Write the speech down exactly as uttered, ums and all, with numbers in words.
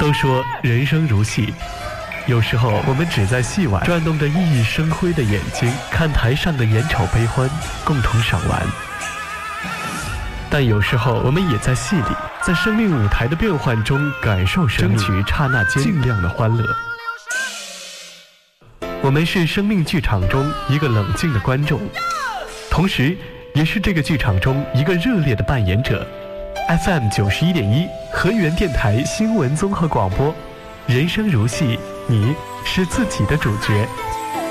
都说人生如戏，有时候我们只在戏外转动着熠熠生辉的眼睛，看台上的眼丑悲欢，共同赏玩。但有时候我们也在戏里，在生命舞台的变幻中感受生命，争取刹那间尽量的欢乐。我们是生命剧场中一个冷静的观众，同时也是这个剧场中一个热烈的扮演者。F M 九十一点一，河源电台新闻综合广播，人生如戏，你是自己的主角。